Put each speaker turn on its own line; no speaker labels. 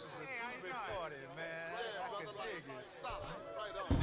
This is a
Hey, how you
groovy
doing?
party, man.
Yeah,
I
brother,
can
like,
dig it.
solid. Right